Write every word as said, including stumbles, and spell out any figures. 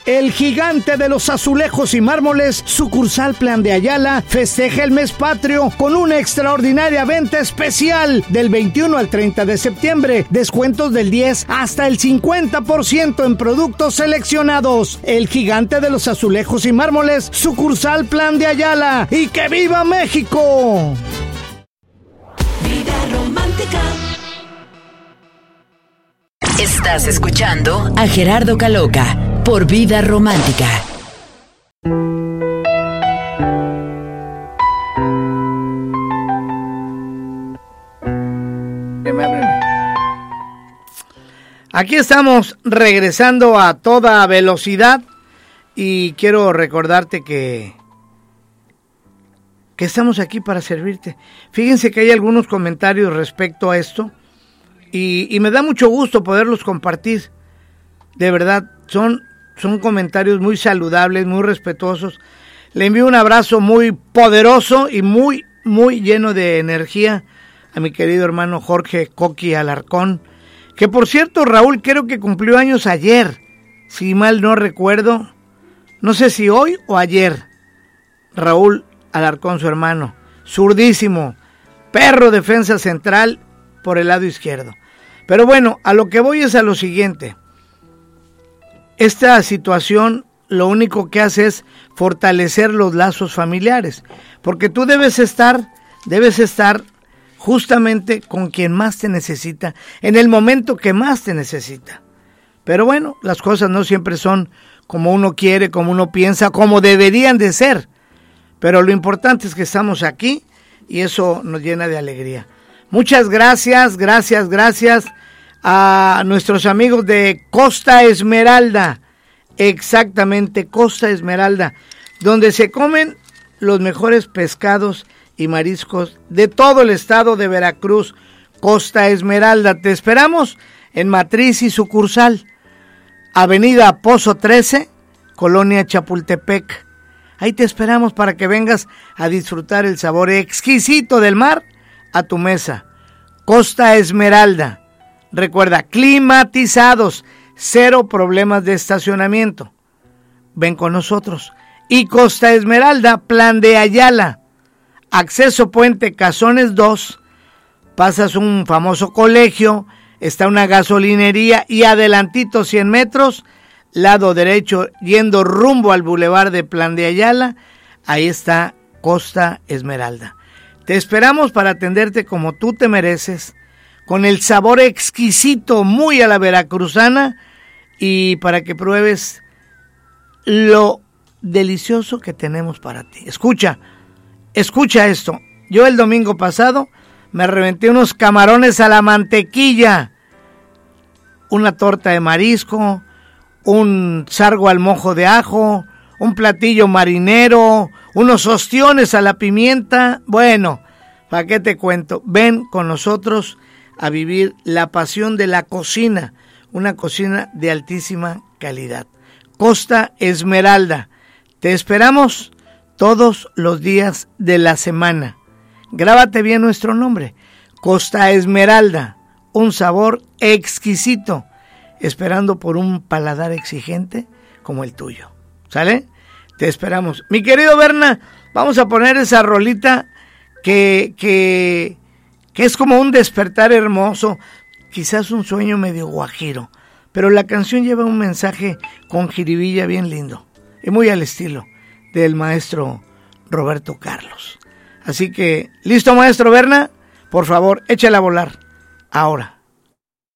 El gigante de los azulejos y mármoles, sucursal Plan de Ayala, festeja el mes patrio con una extraordinaria venta especial del veintiuno al treinta de septiembre. Descuentos del diez hasta el cincuenta por ciento en productos seleccionados. El gigante de los azulejos y mármoles, sucursal Plan de Ayala. ¡Y que viva México! Vida romántica. Estás escuchando a Gerardo Caloca por Vida Romántica. Aquí estamos regresando a toda velocidad y quiero recordarte que que estamos aquí para servirte. Fíjense que hay algunos comentarios respecto a esto y, y me da mucho gusto poderlos compartir. De verdad, son, son comentarios muy saludables, muy respetuosos. Le envío un abrazo muy poderoso y muy, muy lleno de energía a mi querido hermano Jorge Coqui Alarcón, que por cierto, Raúl, creo que cumplió años ayer, si mal no recuerdo, no sé si hoy o ayer. Raúl Alarcón, su hermano, zurdísimo, perro defensa central por el lado izquierdo. Pero bueno, a lo que voy es a lo siguiente. Esta situación lo único que hace es fortalecer los lazos familiares, porque tú debes estar, debes estar justamente con quien más te necesita, en el momento que más te necesita. Pero bueno, las cosas no siempre son como uno quiere, como uno piensa, como deberían de ser. Pero lo importante es que estamos aquí y eso nos llena de alegría. Muchas gracias, gracias, gracias a nuestros amigos de Costa Esmeralda. Exactamente, Costa Esmeralda, donde se comen los mejores pescados y mariscos de todo el estado de Veracruz. Costa Esmeralda, te esperamos en matriz y sucursal, Avenida Pozo trece, Colonia Chapultepec. Ahí te esperamos para que vengas a disfrutar el sabor exquisito del mar a tu mesa. Costa Esmeralda, recuerda, climatizados, cero problemas de estacionamiento. Ven con nosotros. Y Costa Esmeralda, Plan de Ayala, acceso Puente Cazones dos, pasas un famoso colegio, está una gasolinería y adelantito cien metros, lado derecho yendo rumbo al bulevar de Plan de Ayala, ahí está Costa Esmeralda. Te esperamos para atenderte como tú te mereces, con el sabor exquisito, muy a la veracruzana, y para que pruebes lo delicioso que tenemos para ti. Escucha, escucha esto. Yo el domingo pasado me reventé unos camarones a la mantequilla, una torta de marisco, un sargo al mojo de ajo, un platillo marinero, unos ostiones a la pimienta. Bueno, ¿para qué te cuento? Ven con nosotros a vivir la pasión de la cocina, una cocina de altísima calidad. Costa Esmeralda, te esperamos todos los días de la semana. Grábate bien nuestro nombre, Costa Esmeralda, un sabor exquisito, esperando por un paladar exigente como el tuyo. ¿Sale? Te esperamos. Mi querido Berna, vamos a poner esa rolita que, que, que es como un despertar hermoso, quizás un sueño medio guajiro, pero la canción lleva un mensaje con jiribilla bien lindo y muy al estilo del maestro Roberto Carlos. Así que, ¿listo, maestro Berna? Por favor, échala a volar ahora.